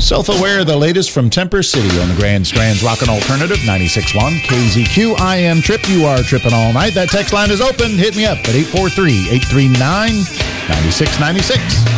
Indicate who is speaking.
Speaker 1: Self-aware, the latest from Temper City on the Grand Strand's Rockin' Alternative 96.1 KZQ. I am Trip. You are tripping all night. That text line is open. Hit me up at 843-839-9696.